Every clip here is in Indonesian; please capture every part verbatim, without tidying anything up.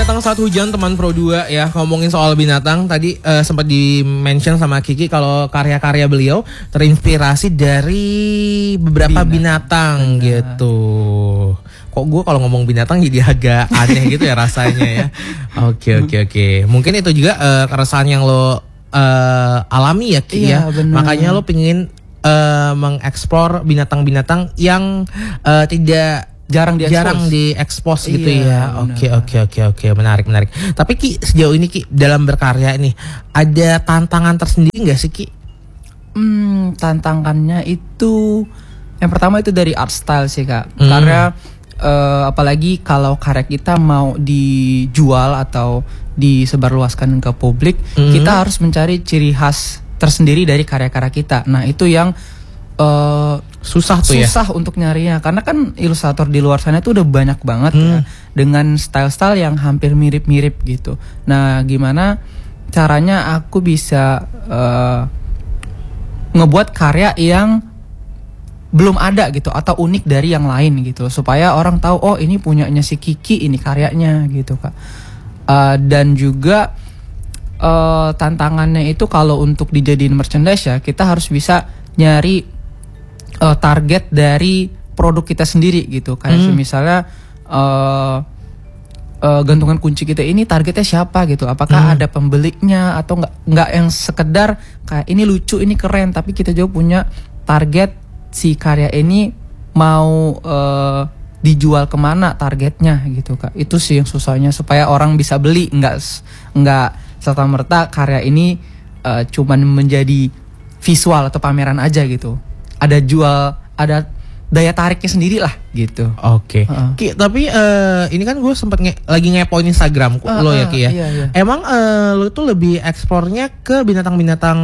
Binatang Saat Hujan teman Pro dua ya. Ngomongin soal binatang tadi uh, sempat di-mention sama Kiki kalau karya-karya beliau terinspirasi dari beberapa binatang, binatang gitu. Kok gue kalau ngomong binatang jadi agak aneh gitu ya rasanya ya. Oke oke oke. Mungkin itu juga uh, keresahan yang lo uh, alami ya Ki iya, ya. Bener. Makanya lo pingin uh, mengeksplor binatang-binatang yang uh, tidak jarang diekspos, jarang diekspos gitu iya, ya. Oke oke oke oke menarik menarik. Tapi Ki sejauh ini Ki dalam berkarya ini ada tantangan tersendiri nggak sih Ki? Hmm, tantangannya itu yang pertama itu dari art style sih Kak. Hmm. Karena uh, apalagi kalau karya kita mau dijual atau disebarluaskan ke publik, hmm. kita harus mencari ciri khas tersendiri dari karya-karya kita. Nah itu yang uh, susah tuh susah ya? Untuk nyarinya karena kan ilustrator di luar sana itu udah banyak banget hmm. ya dengan style-style yang hampir mirip-mirip gitu. Nah, gimana caranya aku bisa uh, ngebuat karya yang belum ada gitu atau unik dari yang lain gitu supaya orang tahu oh ini punyanya si Kiki, ini karyanya gitu Kak. Uh, dan juga uh, tantangannya itu kalau untuk dijadiin merchandise ya kita harus bisa nyari Uh, target dari produk kita sendiri gitu kayak hmm. misalnya uh, uh, gantungan kunci kita ini targetnya siapa gitu apakah hmm. ada pembelinya atau nggak nggak yang sekedar kayak ini lucu ini keren tapi kita juga punya target si karya ini mau uh, dijual kemana targetnya gitu Kak. Itu sih yang susahnya supaya orang bisa beli nggak nggak serta-merta karya ini uh, cuman menjadi visual atau pameran aja gitu. Ada jual, ada daya tariknya sendiri lah gitu. Oke. Okay. Uh-uh. Ki, tapi uh, ini kan gue sempet nge- lagi ngepoin Instagram uh, lo ya Ki ya. Iya, iya. Emang uh, lo tuh lebih eksplornya ke binatang-binatang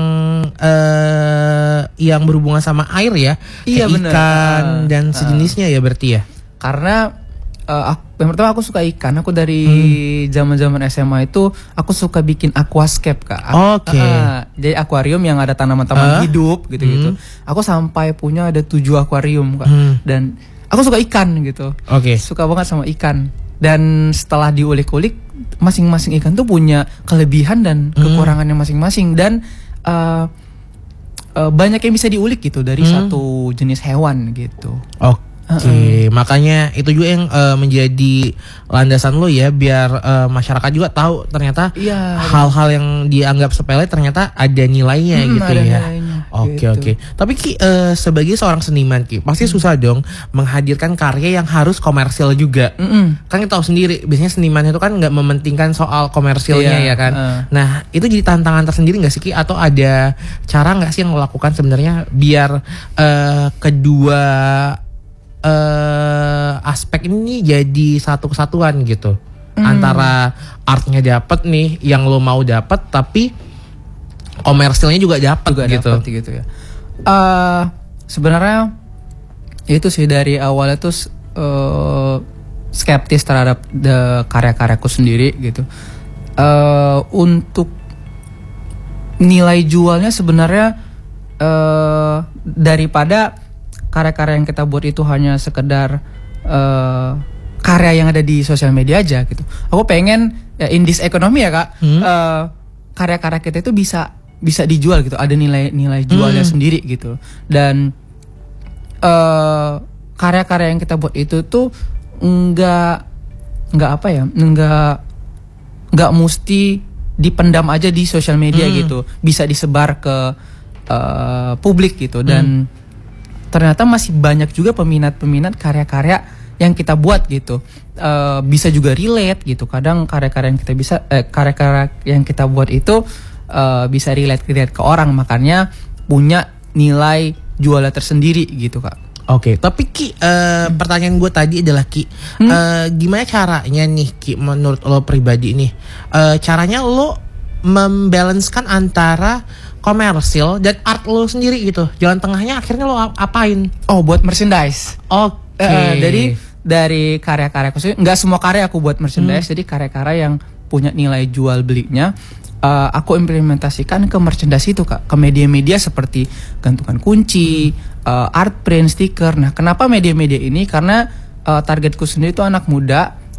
uh, yang berhubungan sama air ya, iya, kayak ikan uh, dan sejenisnya uh, ya berarti ya. Karena uh, aku, yang pertama aku suka ikan. Aku dari zaman-zaman hmm. S M A itu aku suka bikin aquascape Kak. Oke. Okay. Uh, jadi akuarium yang ada tanaman-tanaman uh, hidup gitu-gitu. Hmm. Aku sampai punya ada tujuh akuarium Kak. Hmm. Dan aku suka ikan gitu. Oke. Okay. Suka banget sama ikan. Dan setelah diulik-ulik, masing-masing ikan tuh punya kelebihan dan hmm. kekurangannya masing-masing. Dan uh, uh, banyak yang bisa diulik gitu dari hmm. satu jenis hewan gitu. Oke. Oke, okay, uh-uh. makanya itu juga yang uh, menjadi landasan lo ya, biar uh, masyarakat juga tahu ternyata yeah, hal-hal yang dianggap sepele ternyata ada nilainya hmm, gitu ada ya. Oke okay, oke. Okay. Tapi Ki uh, sebagai seorang seniman Ki pasti hmm. susah dong menghadirkan karya yang harus komersil juga. Mm-mm. Kan kita tahu sendiri, biasanya seniman itu kan nggak mementingkan soal komersilnya yeah, ya kan. Uh. Nah itu jadi tantangan tersendiri nggak sih Ki? Atau ada cara nggak sih yang lo lakukan sebenarnya biar uh, kedua Uh, aspek ini jadi satu kesatuan gitu hmm. antara artnya dapet nih yang lo mau dapet tapi komersilnya juga dapet juga gitu. Dapet gitu ya. Uh, sebenarnya itu sih dari awalnya tuh uh, skeptis terhadap the karya-karyaku sendiri gitu. Uh, untuk nilai jualnya sebenarnya uh, daripada karya-karya yang kita buat itu hanya sekedar uh, karya yang ada di sosial media aja gitu. Aku pengen ya in this economy ya Kak, hmm. uh, karya-karya kita itu bisa bisa dijual gitu. Ada nilai-nilai jualnya hmm. sendiri gitu. Dan uh, karya-karya yang kita buat itu tuh nggak nggak apa ya, nggak nggak mesti dipendam aja di sosial media hmm. gitu. Bisa disebar ke uh, publik gitu dan hmm. ternyata masih banyak juga peminat-peminat karya-karya yang kita buat gitu. Uh, bisa juga relate gitu. Kadang karya-karya yang kita bisa eh, karya-karya yang kita buat itu uh, bisa relate-relate ke orang, makanya punya nilai jualnya tersendiri gitu Kak. Oke, okay, tapi Ki, uh, hmm. pertanyaan gue tadi adalah Ki, hmm? uh, gimana caranya nih Ki menurut lo pribadi nih, uh, caranya lo membalancekan antara komersil dan art lo sendiri gitu. Jalan tengahnya akhirnya lo apain? Oh, buat merchandise. Oke. Okay. Uh, jadi dari karya-karyaku sih, nggak semua karya aku buat merchandise. Hmm. Jadi karya-karya yang punya nilai jual belinya uh, aku implementasikan ke merchandise itu Kak, ke media-media seperti gantungan kunci, hmm. uh, art print, stiker. Nah, kenapa media-media ini? Karena uh, targetku sendiri itu anak muda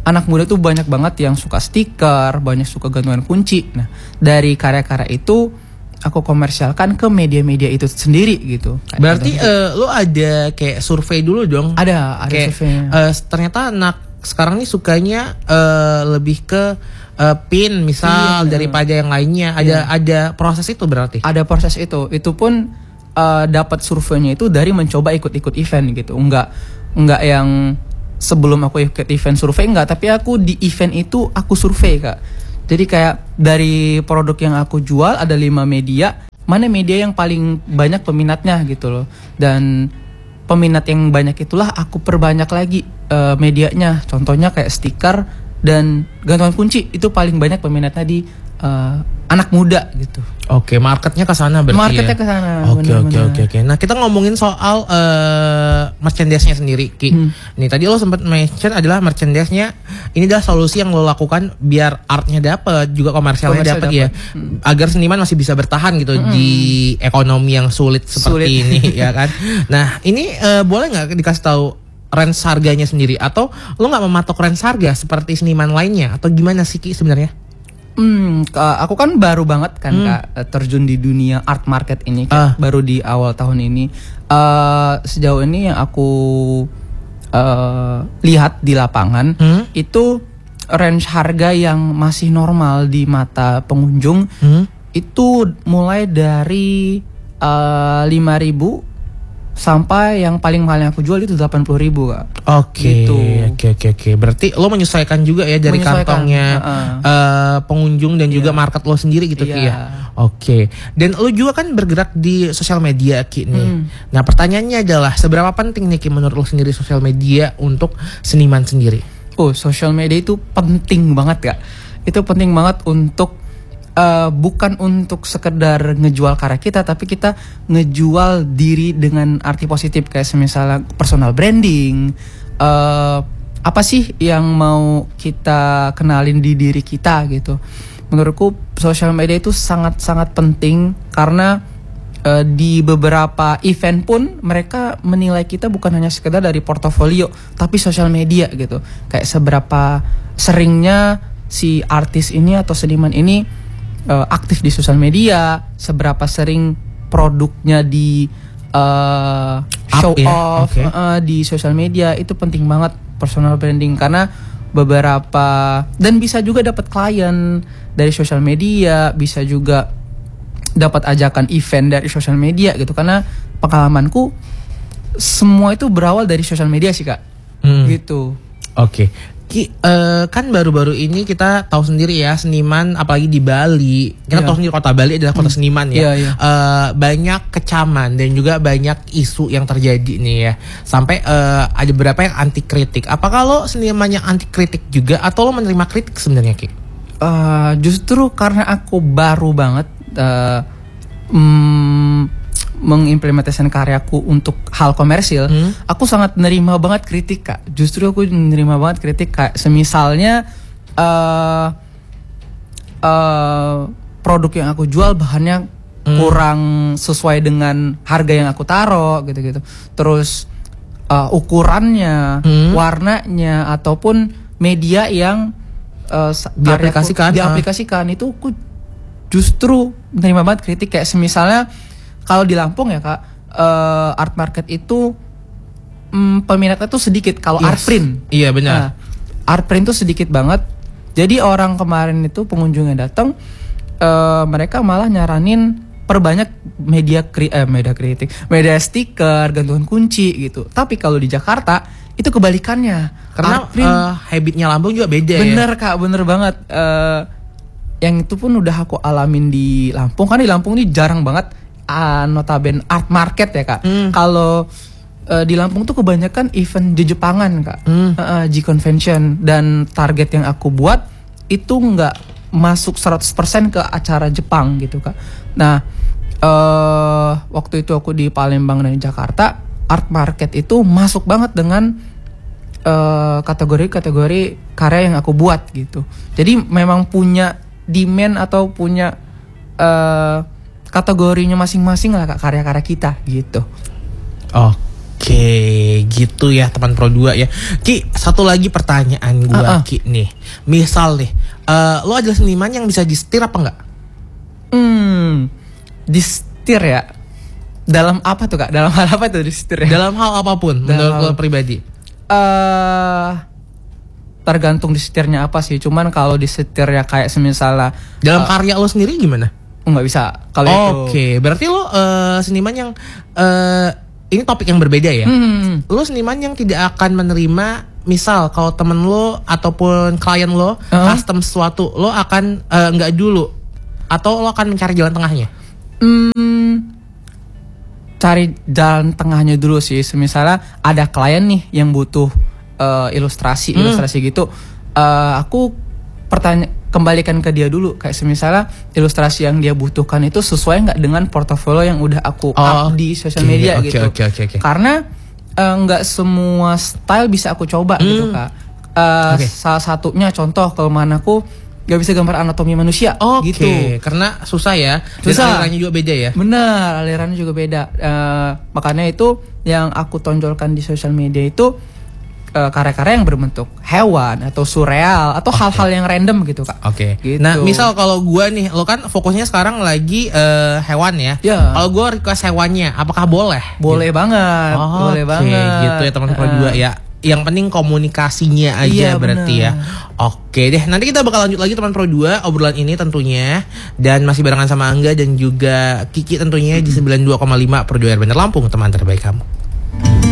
anak muda tuh banyak banget yang suka stiker, banyak suka gantungan kunci. Nah, dari karya-karya itu aku komersialkan ke media-media itu sendiri gitu. Berarti uh, lo ada kayak survei dulu dong? Ada, ada kayak, surveinya. Uh, ternyata anak sekarang nih sukanya uh, lebih ke uh, pin misal iya, daripada yang lainnya. Ada iya. ada proses itu berarti? Ada proses itu. Itu pun uh, dapat surveinya itu dari mencoba ikut-ikut event gitu. Enggak enggak yang sebelum aku ikut event survei enggak, tapi aku di event itu aku survei Kak. Jadi kayak dari produk yang aku jual ada lima media, mana media yang paling banyak peminatnya gitu loh. Dan peminat yang banyak itulah aku perbanyak lagi uh, medianya. Contohnya kayak stiker dan gantungan kunci itu paling banyak peminatnya di uh, anak muda gitu. Oke, marketnya ke sana berarti. Marketnya ya? ke sana. Oke, oke, oke, oke. Nah, kita ngomongin soal uh, merchandise-nya sendiri, Ki. Hmm. Nih, tadi lo sempat mention adalah merchandise-nya ini adalah solusi yang lo lakukan biar artnya dapat, juga komersialnya Komersial dapat ya. Hmm. Agar seniman masih bisa bertahan gitu hmm. di ekonomi yang sulit seperti sulit. ini ya kan. Nah, ini uh, boleh nggak dikasih tahu range harganya sendiri, atau lo nggak mematok range harga seperti seniman lainnya, atau gimana sih Ki sebenarnya? Hmm, aku kan baru banget kan hmm. Kak terjun di dunia art market ini Kak, uh. baru di awal tahun ini. Uh, sejauh ini yang aku uh, lihat di lapangan hmm? itu range harga yang masih normal di mata pengunjung hmm? itu mulai dari uh, lima ribu sampai yang paling mahal yang aku jual itu delapan puluh ribu Kak. Oke, gitu. oke, oke, oke. Berarti lo menyesuaikan juga ya dari kantongnya uh-uh. uh, pengunjung dan yeah. juga market lo sendiri gitu yeah. Ki ya. Oke. Dan lo juga kan bergerak di sosial media Ki nih. Hmm. Nah pertanyaannya adalah seberapa penting nih Ki menurut lo sendiri sosial media untuk seniman sendiri? Oh, sosial media itu penting banget Kak. Itu penting banget untuk Uh, bukan untuk sekedar ngejual karya kita, tapi kita ngejual diri dengan arti positif kayak misalnya personal branding. Uh, apa sih yang mau kita kenalin di diri kita gitu? Menurutku sosial media itu sangat-sangat penting karena uh, di beberapa event pun mereka menilai kita bukan hanya sekedar dari portofolio, tapi sosial media gitu. Kayak seberapa seringnya si artis ini atau seniman ini Uh, aktif di sosial media, seberapa sering produknya di uh, show Up, off ya? okay. uh, di sosial media, itu penting banget personal branding karena beberapa dan bisa juga dapat klien dari sosial media, bisa juga dapat ajakan event dari sosial media gitu. Karena pengalamanku semua itu berawal dari sosial media sih Kak. Hmm. Gitu. Oke. Okay. Ki, uh, kan baru-baru ini kita tahu sendiri ya seniman, apalagi di Bali. Kita yeah. tahu sendiri kota Bali adalah kota seniman ya. Yeah, yeah. Uh, banyak kecaman dan juga banyak isu yang terjadi nih ya. Sampai uh, ada beberapa yang anti kritik. Apakah lo seniman yang anti kritik juga atau lo menerima kritik sebenarnya Ki? Uh, justru karena aku baru banget uh, mm, mengimplementasikan karyaku untuk hal komersil, hmm? aku sangat menerima banget kritik Kak. Justru aku menerima banget kritik kayak semisalnya uh, uh, produk yang aku jual bahannya hmm. kurang sesuai dengan harga yang aku taruh gitu-gitu. Terus uh, ukurannya, hmm? warnanya ataupun media yang uh, diaplikasikan, diaplikasikan uh. itu aku justru menerima banget kritik kayak semisalnya kalau di Lampung ya Kak, uh, art market itu um, peminatnya tuh sedikit. Kalau yes. art print, iya benar. Nah, art print tuh sedikit banget. Jadi orang kemarin itu pengunjungnya datang, uh, mereka malah nyaranin perbanyak media kri- eh, media kritik, media stiker, gantungan kunci gitu. Tapi kalau di Jakarta itu kebalikannya. Karena uh, habitnya Lampung juga beda bener, ya. Bener Kak, bener banget. Uh, yang itu pun udah aku alamin di Lampung. Karena di Lampung ini jarang banget. Uh, notabene art market ya Kak. Hmm. Kalau uh, di Lampung tuh kebanyakan event di Jepangan Kak. Hmm. Uh, G Convention dan target yang aku buat itu nggak masuk seratus persen ke acara Jepang gitu Kak. Nah, uh, waktu itu aku di Palembang dan Jakarta, art market itu masuk banget dengan uh, kategori-kategori karya yang aku buat gitu. Jadi memang punya demand atau punya uh, kategorinya masing-masing lah Kak, karya-karya kita gitu. Oke, Oke, gitu ya teman Pro dua ya. Ki, satu lagi pertanyaan gue uh-uh. Ki nih. Misal nih, uh, lo adalah seniman yang bisa disetir apa enggak? Hmm, disetir ya. Dalam apa tuh Kak? Dalam hal apa tuh disetir ya? Dalam hal apapun, menurut lo pribadi. Uh, tergantung disetirnya apa sih. Cuman kalau disetirnya kayak semisalnya dalam uh, karya lo sendiri gimana? Nggak bisa. Kalau oh, itu. Oke, okay. Berarti lo uh, seniman yang uh, ini topik yang berbeda ya. Hmm. Lo seniman yang tidak akan menerima, misal kalau temen lo ataupun klien lo uh-huh. custom sesuatu, lo akan uh, nggak dulu, atau lo akan mencari jalan tengahnya? Hmm, cari jalan tengahnya dulu sih. Misalnya ada klien nih yang butuh uh, ilustrasi, hmm. ilustrasi gitu. Uh, aku pertanya kembalikan ke dia dulu, kayak misalnya ilustrasi yang dia butuhkan itu sesuai nggak dengan portofolio yang udah aku oh, up di sosial okay, media okay, gitu. Okay, okay, okay. Karena nggak uh, semua style bisa aku coba hmm. gitu Kak. Uh, okay. Salah satunya contoh kelemahan aku gak bisa gambar anatomi manusia. Oke. Okay, gitu. Karena susah ya. Susah. Dan alirannya juga beda ya. Benar, alirannya juga beda. Uh, makanya itu yang aku tonjolkan di sosial media itu karya-karya yang berbentuk hewan atau surreal atau okay. hal-hal yang random gitu Kak. Oke. Okay. Gitu. Nah, misal kalau gue nih, lo kan fokusnya sekarang lagi uh, hewan ya. Yeah. Kalau gue request hewannya, apakah boleh? Boleh gitu. banget. Oh, boleh okay. banget. Gitu ya teman-teman uh. dua ya. Yang penting komunikasinya aja iya, berarti bener. ya. Oke deh, nanti kita bakal lanjut lagi teman Pro dua obrolan ini tentunya, dan masih barengan sama Angga dan juga Kiki tentunya hmm. di sembilan puluh dua koma lima Pro dua Air Bandar Lampung, teman terbaik kamu.